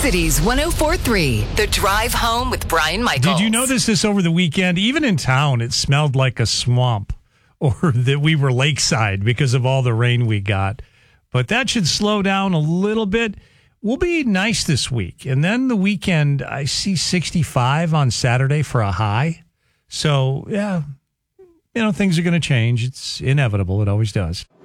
Cities 104.3, The Drive Home with Brian Michaels. Did you notice this over the weekend? Even in town, it smelled like a swamp, or that we were lakeside because of all the rain we got. But that should slow down a little bit. We'll be nice this week. And then the weekend, I see 65 on Saturday for a high. So, yeah, things are going to change. It's inevitable. It always does.